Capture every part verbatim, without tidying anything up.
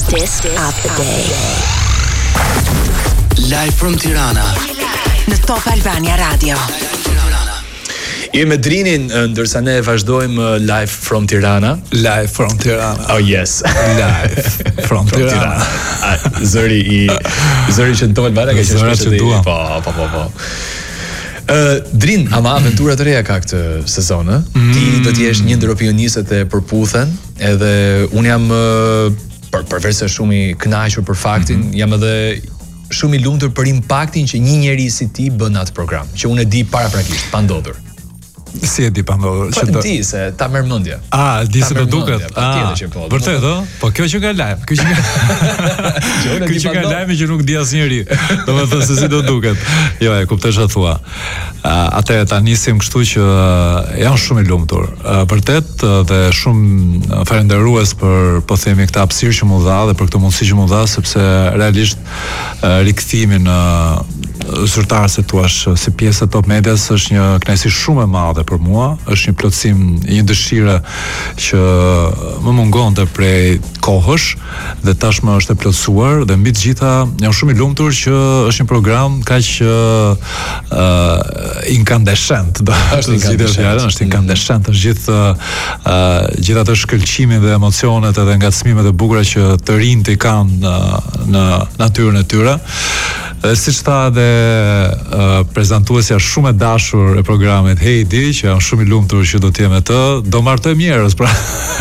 Artist of the Day. Live from Tirana në Top Albania Radio. Je me Drinin, ndërsa ne vazhdojmë live from Tirana. Live from Tirana. Oh yes. Live from, from Tirana. Tirana. Zëri i zëri që në Top Albania ka qenë që dua. Po, po, po, po. Uh, Drin, ama aventura të reja ka këtë sezon, ë? Mm. Ti do të jesh një ndër opinionistët e përputhen, edhe un jam uh, për përveç se shumë i kënaqur për faktin, mm-hmm. jam edhe shumë i lumtur për impaktin që një njeri si ti bën atë program, që unë e di paraprakisht, pa ndodhur. Si e di pa ndodhur? Po do... ti se ta merr mendje. Ah, di se do duket. Ah, po. Vërtet, ë? Po kjo që ka live, kjo që ka Kjo që ka live që nuk di asnjëri. Domethënë se si do duket. Jo, e kuptoj çfarë thua. Atëherë ta nisim kështu që jam shumë i lumtur. Vërtet dhe shumë falënderues për po themi këtë hapësirë që më dha dhe për këtë mundësi që më dha, sepse realisht rikthimi në zyrtar se thua si pjesë e Top Medias është një kënaqësi shumë e madhe për mua, është një plotësim, një dëshirë që më mungonte prej kohësh dhe tashmë është e plotësuar dhe mbi të gjitha jam shumë i lumtur që është një program kaq uh, incandescent, do të thotë fjalën, është incandescent, është gjithë uh, gjithë ato shkëlqimin dhe emocionet edhe ngacmimet e bukura që të rinjt i kanë uh, në natyrën e tyre. Dhe siç tha dhe uh, prezantuesja shumë e dashur e programit Heidi, që jam shumë i lumtur që do të jem me të, do martoj njerëz, pra.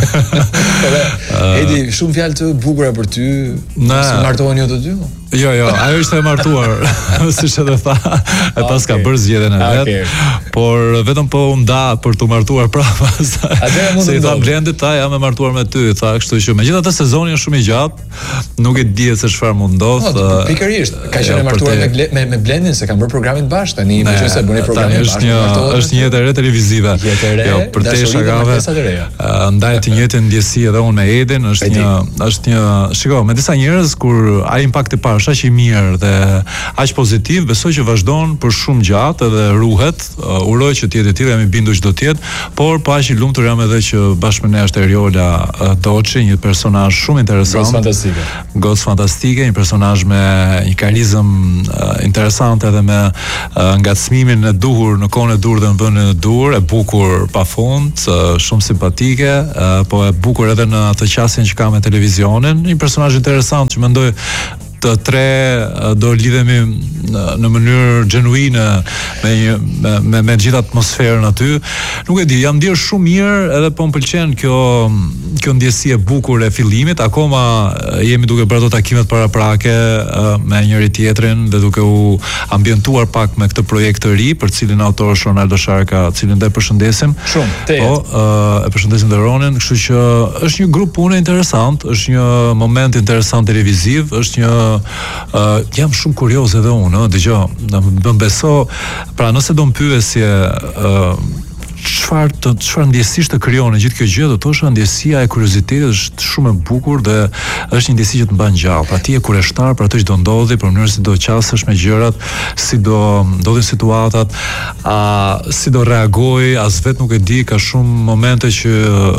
Heidi, shumë fjalë të bukura për ty. Ne martoheni ju të dy? Jo, jo, ajo ishte e martuar, siç edhe tha, e pas ka bërë zgjedhjen e vet. Okay. Por vetëm po u nda për të martuar prapë. Se i tha Blendi, ta jam e martuar me ty, tha, kështu që megjithatë sezoni është shumë i gjatë, nuk e di se çfarë mund ndodh. No, pikërisht, ka qenë e martuar me me me Blendin se kanë bërë programin bashkë, tani më qenë se bëni programin bashkë. Është një është një jetë e re televizive. Jo, për te shagave. Ndaj të njëjtën ndjesi edhe unë me Edin, është një është një, shikoj, me disa njerëz kur ai impakti i parë është aq i mirë dhe aq pozitiv, besoj që vazhdon për shumë gjatë edhe ruhet. Uh, uroj që të jetë e tillë, jam i bindur që do të jetë, por po aq i lumtur jam edhe që bashkë me ne është Eriola uh, Doçi, një personazh shumë interesant. Gocë fantastike. Gocë fantastike, një personazh me një karizëm uh, interesante edhe me uh, ngacmimin e duhur në kohën e dur dhe në vendin e dur, e bukur pafund, uh, shumë simpatike, uh, po e bukur edhe në atë qasjen që ka me televizionin, një personazh interesant që mendoj të tre do lidhemi në mënyrë genuine me me me, me gjithë atmosferën aty. Nuk e di, jam ndier shumë mirë edhe po më pëlqen kjo kjo ndjesi e bukur e fillimit. Akoma jemi duke bërë ato takimet paraprake me njëri tjetrin dhe duke u ambientuar pak me këtë projekt të ri për cilin autor është Ronaldo Sharka, cilin dhe përshëndesim. Shumë, te po, e përshëndesim dhe Ronin, kështu që është një grup pune interesant, është një moment interesant televiziv, është një Uh, jam shumë kurioz edhe unë, dëgjoj, më beso, pra nëse do më pyesje uh, çfarë të çfarë ndjesish të krijon gjithë kjo gjë, do të thosha ndjesia e kuriozitetit është shumë e bukur dhe është një ndjesi që të mban gjallë. Pra ti je kureshtar për atë që do ndodhi, për mënyrën si do qasesh me gjërat, si do ndodhin situatat, a si do reagoj, as vet nuk e di, ka shumë momente që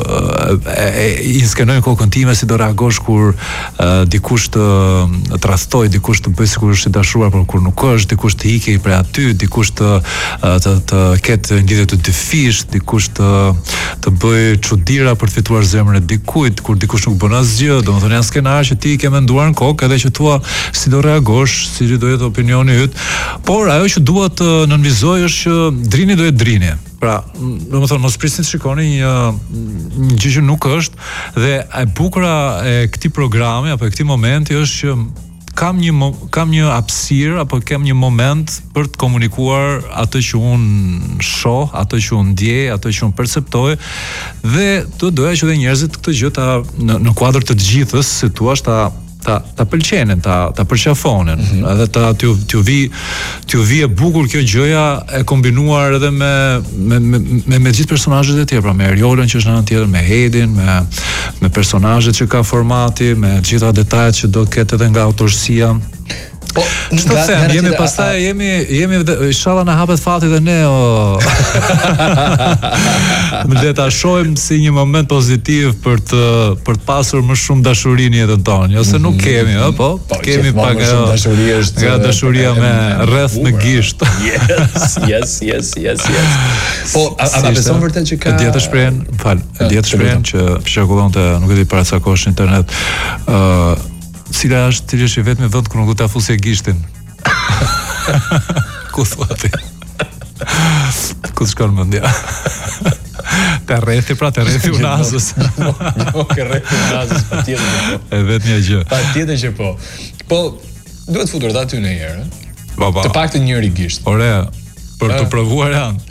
e, e, i skenojnë kokën time, si do reagosh kur e, dikush të tradhtoj, dikush të bëj sikur është i dashuar por kur nuk është, dikush të ikej prej aty, dikush të të, të ketë lidhje të dyfish, dikush të të bëj çuditëra për të fituar zemrën e dikujt, kur dikush nuk bën asgjë, domethënë janë skenarë që ti i ke menduar në kokë edhe që thua si do reagosh, si do jetë opinioni yt. Por ajo që dua të nënvizoj është që Drini do jetë Drini. Pra, domethënë mos prisni të shikoni një një gjë që nuk është, dhe e bukura e këtij programi apo e këtij momenti është që kam një kam një hapësirë apo kam një moment për të komunikuar atë që un shoh, atë që un ndjej, atë që un perceptoj, dhe do doja që dhe njerëzit këtë gjë ta në, në kuadër të të gjithës, si thua, ta ta ta pëlqenin, ta ta përqafonin, mm-hmm. edhe ta t'ju t'ju vi t'ju vi e bukur kjo gjëja e kombinuar edhe me me me me, me gjithë personazhet e tjerë, pra me Eriolën që është në anën tjetër, me Hedin, me me personazhet që ka formati, me gjitha detajet që do të ketë edhe nga autorësia. Po, ç'të them, jemi pastaj jemi jemi inshallah na hapet fati dhe ne o. Më le ta shohim si një moment pozitiv për të për të pasur më shumë dashuri në jetën tonë, ose nuk kemi, ë, po, kemi pak dashuri është nga dashuria me rreth me gisht. Yes, yes, yes, yes, yes. Po, a a beson vërtet që ka Djetë të shprehen, fal, djetë shprehen që qarkullonte, nuk e di para sa kohësh në internet, ë cila është cili është i vetmi vend ku nuk do ta fusje gishtin. Ku thua ti? Ku shkon mendja? Te rrethi, pra te rrethi unazës. Jo, ke rrethi unazës patjetër. E vetmja gjë. Patjetër që po. Po duhet futur dha aty në herë. Po po. Të paktën njëri gisht. Ore, për të provuar janë.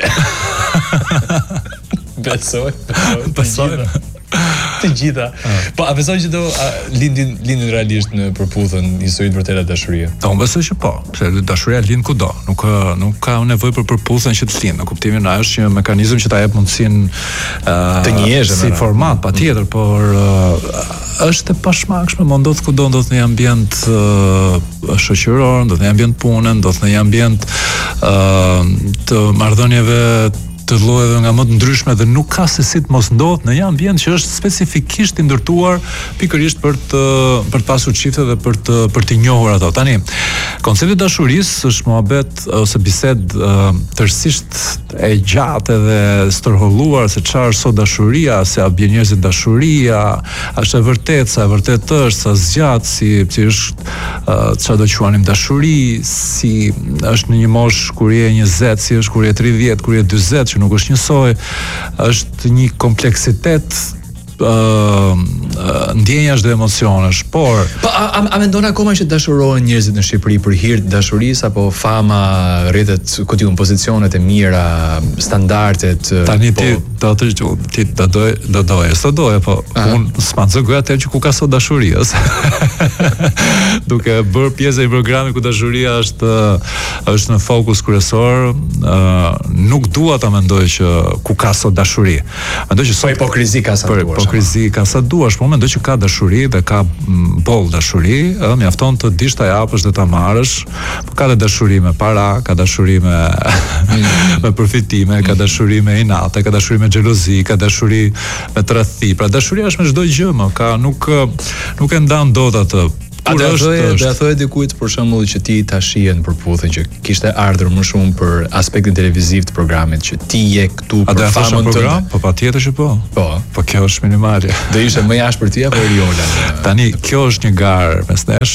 Besoj, besoj. Besoj. Të gjitha. Po a beson që do a, lindin lindin realisht në përputhjen historitë vërtetë dashurie? Po, unë besoj që po, se dashuria lind kudo, nuk nuk ka nevojë për përputhjen që të lind, në kuptimin ai është një mekanizëm që ta jep mundësinë uh, të njiheshëm si format, patjetër, mm. por uh, është e pashmangshme, më ndodh kudo, ndodh në një ambient uh, shoqëror, ndodh në një ambient pune, ndodh në një ambient uh, të marrëdhënieve të llojeve nga më të ndryshme dhe nuk ka se si të mos ndodh në një ambient që është specifikisht i ndërtuar pikërisht për të për të pasur çifte dhe për të për të njohur ato. Tani, koncepti i dashurisë është muhabet ose bisedë uh, tërësisht e gjatë dhe stërholluar se çfarë është sot dashuria, se a bie njerëzit dashuria, a është e vërtetë, sa e vërtetë është, sa zgjat, si si është uh, çfarë do quanim dashuri, si është në një moshë kur je njëzet, si është kur je tridhjetë, kur je dyzet, nuk është njësoj, është një kompleksitet uh, ndjenjash dhe emocionesh, por po a, a, a mendon akoma që dashurohen njerëzit në Shqipëri për hir të dashurisë apo fama, rrjetet, ku diun, pozicionet e mira, standardet? Tani po, ti do të ti do doj do doje, s'do doje, po unë s'ma zgjoj atë që ku ka sot dashuria. Duke bërë pjesë e programit ku dashuria është është në fokus kryesor, uh, nuk dua ta mendoj që ku ka sot dashuri. Mendoj që sot hipokrizi ka sa duash. Hipokrizi ka sa duash, po mendoj që ka dashuri dhe ka boll dashuri, ë, mjafton të dish ta japësh dhe ta marrësh, po ka dhe dashuri me para, ka dashuri me me përfitime, ka dashuri me inate, ka dashuri me xhelozi, ka dashuri me tradhti. Pra dashuria është me çdo gjë, më ka nuk nuk e ndan dot atë. A do të thojë dikujt për shembull që ti ta shihe në përputhje që kishte ardhur më shumë për aspektin televiziv të programit, që ti je këtu për famën tënde. Program? Po patjetër që po. Po, po kjo është minimale. Do ishte më jashtë për ty apo Eriola? Tani kjo është një garë mes nesh.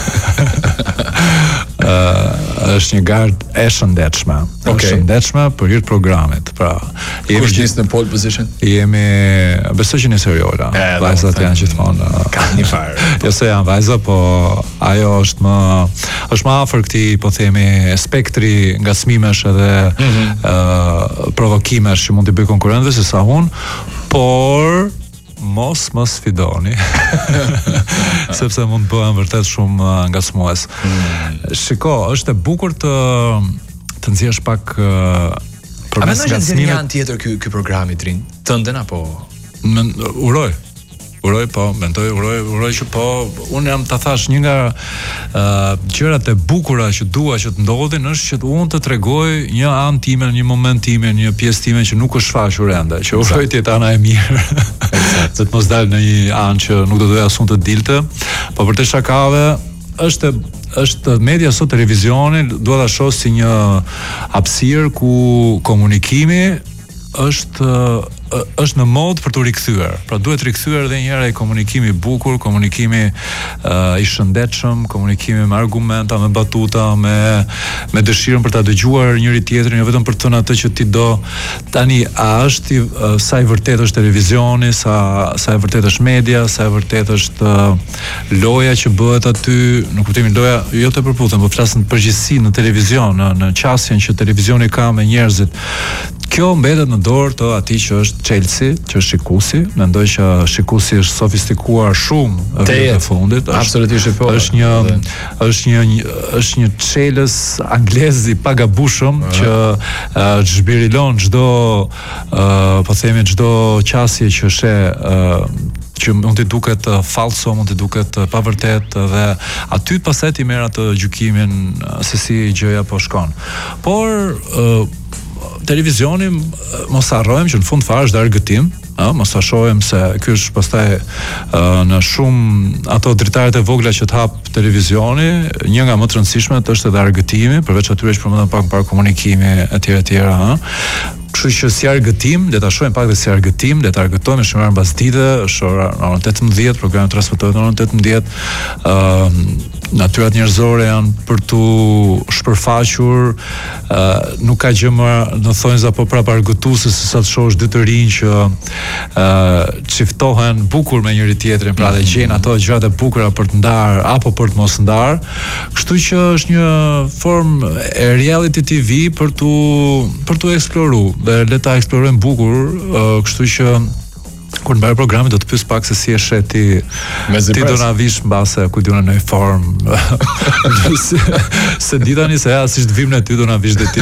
Uh, është një gard e shëndetshme. Okay. Është shëndetshme për hir të programit. Pra, jemi gjithë në pole position. Jemi, besoj që në Seriola. Vajzat janë gjithmonë ka një farë. Jo se janë vajza, po ajo është më është më afër këtij, po themi, spektri ngacmimesh edhe mm-hmm. uh, provokimesh që mund të bëj konkurrentëve se sa unë, por mos mos sfidoni. Sepse mund të bëhen vërtet shumë ngacmues. Mm. Shiko, është e bukur të të nxjesh pak uh, për mes ngacmimeve. A mendon se tjetër ky ky programi Drin? Tënden apo në uroj. Uroj po, mendoj, uroj, uroj që po, unë jam ta thash një nga uh, gjërat e bukura që dua që të ndodhin është që unë të tregoj një anë time, një moment time, një pjesë time që nuk është shfaqur ende, që uroj të jetë ana e mirë. Se të mos dalë në një anë që nuk do doja asun të dilte, po për të shakave është është media sot, televizioni, dua ta shoh si një hapësirë ku komunikimi është është në mod për të rikthyer. Pra duhet rikthyer edhe një herë ai komunikimi i bukur, komunikimi uh, i shëndetshëm, komunikimi me argumenta, me batuta, me me dëshirën për ta dëgjuar njëri tjetrin, jo vetëm për të thënë atë që ti do. Tani a është uh, sa i vërtet është televizioni, sa sa e vërtet është media, sa e vërtet është uh, loja që bëhet aty, në kuptimin loja jo të përputhem, por flas në përgjithësi në televizion, në në qasjen që televizioni ka me njerëzit. Kjo mbetet në dorë të atij që është Chelsea, që është shikuesi. Mendoj që shikuesi është sofistikuar shumë në e fundit. Absolutisht po. Është një dhe. është një është një çelës anglez i pagabushëm uh-huh. që uh, zhbirilon çdo uh, po themi çdo qasje që sheh uh, që mund të duket uh, falso, mund të duket uh, pa vërtet uh, dhe aty pastaj ti merr atë gjykimin uh, se si gjëja po shkon. Por uh, televizioni uh, mos harrojmë që në fund fare është argëtim. Uh, mos ta shohim se ky është pastaj uh, në shumë ato dritaret e vogla që të hap televizioni, një nga më të rëndësishmet është edhe argëtimi, përveç atyre që përmendëm pak para komunikimi etj etj, ëh. Kështu që si argëtim, le ta shohim pak dhe si argëtim, le ta argëtojmë shumë herë mbas dite, është ora orën tetëmbëdhjetë, programi transmetohet në orën tetëmbëdhjetë, ë uh, natyrat njerëzore janë për tu shpërfaqur, uh, nuk ka gjë më në thonjza apo prap argëtuese se sa të shohësh dy të rinj që uh, çiftohen bukur me njëri tjetrin, pra dhe gjejnë ato gjërat e bukura për të ndar apo për të mos ndar. Kështu që është një formë e reality T V për tu për tu eksploruar dhe le ta eksplorojmë bukur, uh, kështu që kur në bërë programi do të pyes pak se si e shet ti ti do na vish mbase ku diun në një formë se, se di tani se ja si të vim në ty do na vish dhe ti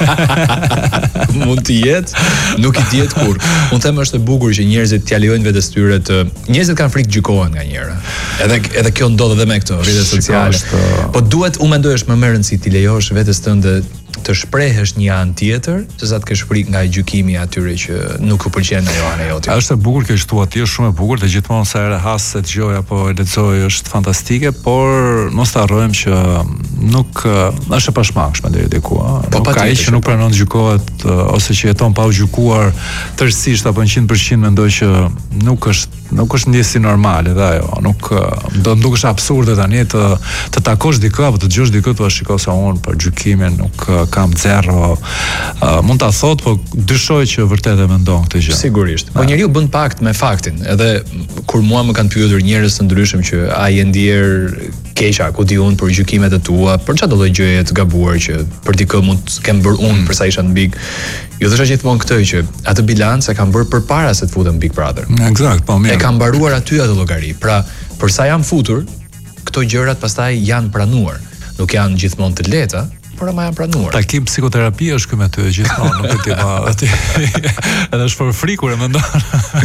mund të jetë, nuk i diet kur. Unë them është e bukur që njerëzit t'ia lejojnë vetes tyre të njerëzit kanë frikë gjykohen nganjëherë. Edhe edhe kjo ndodh edhe me këto rrjetet sociale. Po duhet, unë mendoj është më e rëndësishme ti lejosh vetes tënde të shprehesh një anë tjetër, sesa të kesh frikë nga gjykimi atyre që nuk u pëlqen ajo ana jote. Është e bukur kjo që thua ti, është shumë e bukur dhe gjithmonë sa herë has se dëgjoj apo lexoj është fantastike, por mos ta harrojmë që nuk është e pashmangshme deri diku, ëh. Po ka ai që nuk pranon të gjykohet ose që jeton pa u gjykuar tërësisht apo njëqind përqind mendoj që nuk është nuk është ndjesi normale dhe ajo, nuk do të dukesh absurde tani të të takosh dikë apo të dëgjosh dikë thua shikoj se unë për gjykimin nuk kam zero, uh, mund ta thot, po dyshoj që vërtet e mendon këtë gjë. Sigurisht. Po njeriu bën pakt me faktin, edhe kur mua më kanë pyetur njerëz të ndryshëm që a je ndier keqa, ku di unë për gjykimet e tua, për çfarë do lloj gjëje të gabuar që për dikë mund të kem bër unë për sa isha në Big. Jo thosha gjithmonë këtë që atë bilanc e kam bërë përpara se të futem Big Brother. Eksakt, po mirë. E kam mbaruar aty atë llogari. Pra, për sa jam futur, këto gjërat pastaj janë pranuar. Nuk janë gjithmonë të lehta, por ama janë pranuar. Takim psikoterapia është ky me ty gjithmonë, nuk e di ma aty. Edhe është për frikur e mendon.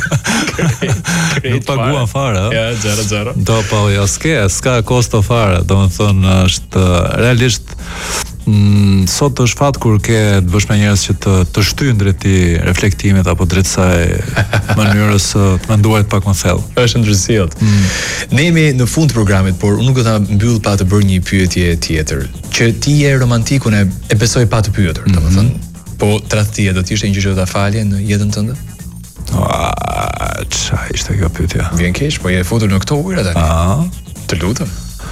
Nuk paguan fare, ëh. Ja, zero zero. Do po ja s'ke, s'ka kosto fare, domethënë është realisht Mm, sot është fat kur ke të bësh me njerëz që të të shtyjnë drejt i reflektimit apo drejt saj mënyrës të menduarit pak më thellë. Është ndryshim. Mm. Ne jemi në fund të programit, por unë nuk do ta mbyll pa të bërë një pyetje tjetër. Që ti je romantikun e, e besoj pa të pyetur, mm-hmm. domethënë, po tradhtia do të ishte një gjë që do ta falje në jetën tënde? Ah, çfarë ishte kjo pyetje? Vjen keq, po je futur në këto ujëra tani. Ah, të lutem.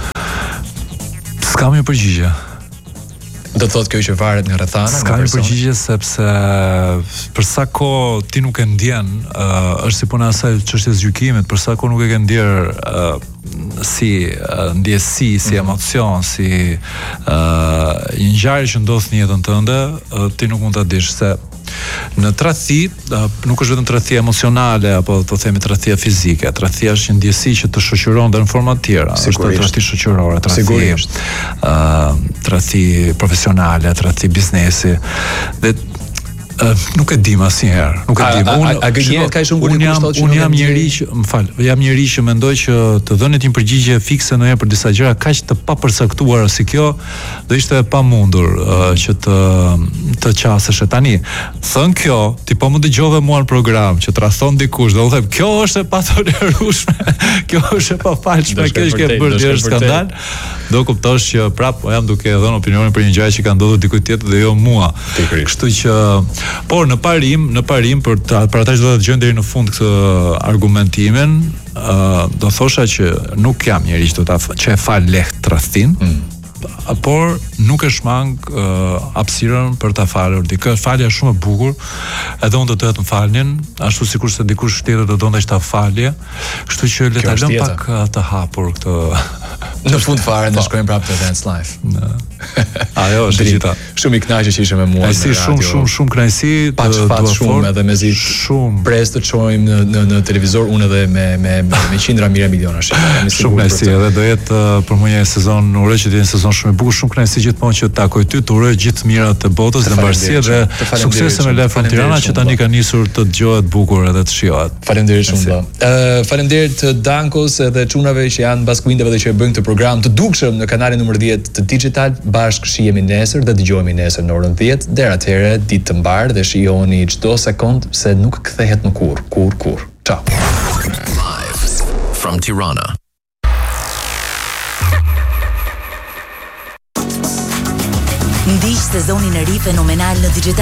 S'kam një përgjigje. Do të thotë kjo që varet nga rrethana, nga personi. Ska një përgjigje sepse për sa kohë ti nuk e ndjen, uh, është si puna e asaj çështjes gjykimit, për sa kohë nuk e ke ndjer uh, si uh, ndjesi, si emocion, si uh, një ngjarje që ndodh në jetën tënde, uh, ti nuk mund ta dish se në tradhti uh, nuk është vetëm tradhtia emocionale apo të themi tradhtia fizike, tradhtia është një ndjesi që të shoqëron dhe në forma të tjera, është tradhti shoqërore, tradhti uh, tradhti profesionale, tradhti biznesi dhe Uh, nuk e dim asnjëherë, nuk e dim. Unë a gënjet ka shumë unë jam unë jam njëri që, më fal, jam njëri që mendoj që të dhënet një përgjigje fikse ndonjëherë për disa gjëra kaq të papërcaktuara si kjo do ishte e pamundur uh, që të të qasesh tani. Thën kjo, ti po më dëgjove mua në program që tradhton dikush, do të them kjo është e patolerueshme, kjo është e papalshme, kjo është që bërë një skandal. Do kuptosh që prap jam duke dhënë opinionin për një gjë që ka ndodhur dikujt tjetër dhe jo mua. Kështu që por në parim, në parim për ta, për ata që do ta dëgjojnë deri në fund këtë argumentimin, uh, do thosha që nuk jam njeri që do ta që e fal lehtë tradhtin, mm. por nuk e shmang uh, hapësirën për ta falur dikë. Falja është shumë e bukur, edhe unë do të të më falnin, ashtu sikur se dikush tjetër do donte që ta falje. Kështu që le ta lëm pak të hapur këtë Në fund fare ne shkojmë prapë te Dance Life. Ajo është gjitha. Shumë i kënaqur që ishe me mua. Si shumë shumë shumë kënaqësi, pa çfarë shumë edhe mezi shumë pres të çojmë në në në televizor unë edhe me me me qindra mijëra miliona shikoj. Shumë kënaqësi edhe do jetë për mua një sezon, uroj që të jetë një sezon shumë i bukur, shumë kënaqësi gjithmonë që takoj ty, të uroj gjithë mirat të botës dhe mbarësie dhe suksese me Live from Tirana që tani ka nisur të dëgjohet bukur edhe të shijohet. Faleminderit shumë valla. Ë faleminderit Dankos edhe çunave që janë mbas kuindeve dhe që e bëjnë këtë program të dukshëm në kanalin numër dhjetë të Digital. Bashkë shihemi nesër dhe dëgjohemi nesër në orën dhjetë. Deri atëherë ditë të mbarë dhe shihoni çdo sekond se nuk kthehet në kurr, kurr, kurr. Ciao. Live from Tirana. Ndiq sezonin e ri fenomenal në Digital